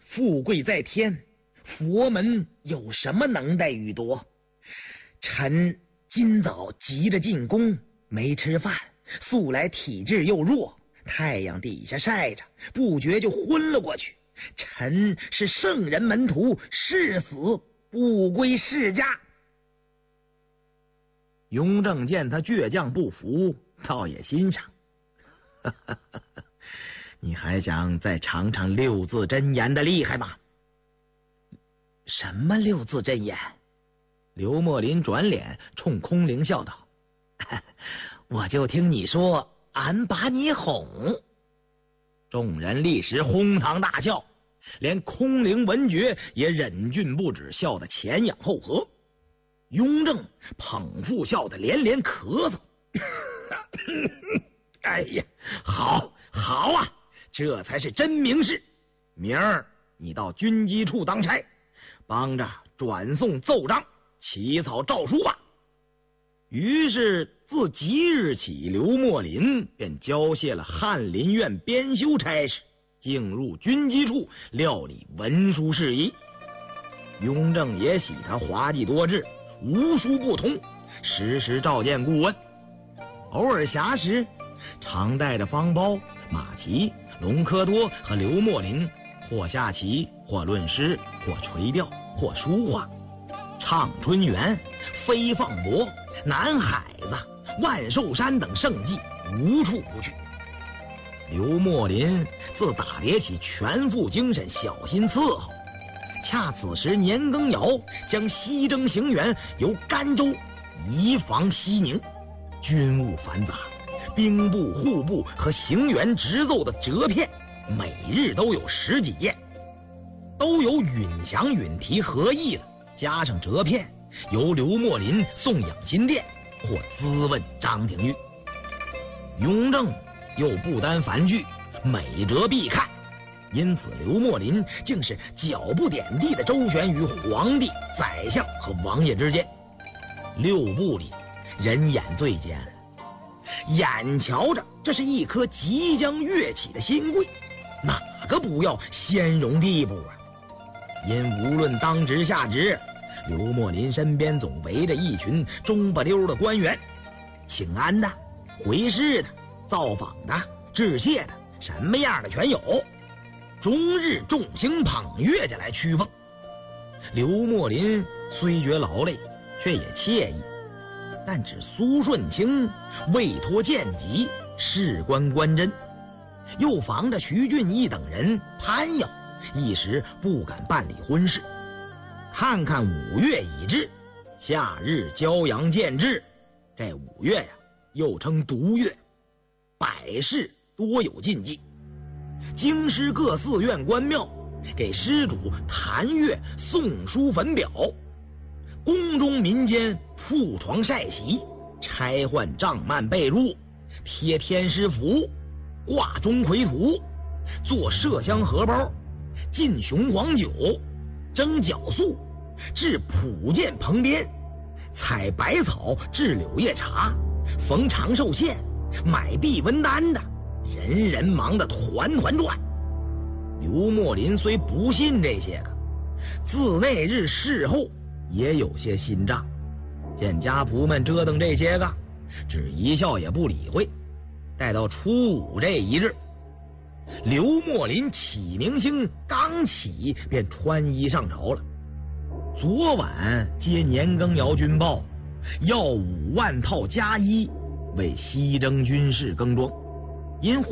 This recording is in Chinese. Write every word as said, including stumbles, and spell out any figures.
富贵在天，佛门有什么能耐与夺？臣今早急着进宫，没吃饭，素来体质又弱，太阳底下晒着，不觉就昏了过去。臣是圣人门徒，誓死不归世家。雍正见他倔强不服，倒也欣赏。哈哈哈哈，你还想再尝尝六字真言的厉害吗？什么六字真言？刘墨林转脸冲空灵笑道：“我就听你说，俺把你哄。”众人立时哄堂大笑，连空灵闻觉也忍俊不止，笑得前仰后合。雍正捧腹笑得连连咳嗽。哎呀，好，好啊，这才是真名士。明儿你到军机处当差，帮着转送奏章，起草诏书吧。于是自即日起，刘墨林便交卸了翰林院编修差事，进入军机处料理文书事宜。雍正也喜他滑稽多智，无书不通，时时召见顾问。偶尔暇时，常带着方苞、马齐、隆科多和刘墨林，或下棋，或论诗，或垂钓，或书画，唱春园、飞放博、南海子、万寿山等胜迹无处不去。刘墨林自打猎起全副精神，小心伺候。恰此时年羹尧将西征行辕由甘州移防西宁，军务繁杂，兵部、户部和行辕直奏的折片每日都有十几件，都有允祥允提合议的，加上折片由刘墨林送养心殿或咨问张廷玉。雍正又不单繁剧，每折必看，因此刘墨林竟是脚不点地的周旋于皇帝、宰相和王爷之间。六部里人眼最尖了，眼瞧着这是一颗即将跃起的新贵，哪个不要先荣地步啊？因无论当值下职，刘墨林身边总围着一群中不溜的官员，请安的、回事的、造访的、致谢的，什么样的全有，终日众星捧月着来驱奉。刘墨林虽觉劳累，却也惬意。但只苏顺清未脱见籍，事关关真，又防着徐俊义等人攀咬，一时不敢办理婚事。看看五月已至，夏日骄阳渐至，这五月呀，又称毒月，百事多有禁忌。京师各寺院官庙给施主弹阅送书焚表，宫中民间铺床晒席，拆换帐幔被褥，贴天师符，挂钟馗图，做麝香荷包，进雄黄酒，蒸饺素，制普剑蓬边，采百草制柳叶茶，缝长寿线，买避瘟丹的，人人忙得团团转。刘墨林虽不信这些个，自那日事后也有些心账，见家仆们折腾这些个，只一笑也不理会。待到初五这一日，刘墨林启明星刚起，便穿衣上朝了。昨晚接年羹尧军报，要五万套加衣为西征军士更装，因